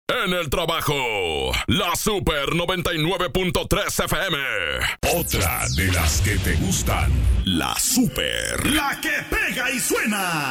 En el trabajo, la Super 99.3 FM. Otra de las que te gustan. La Super. La que pega y suena.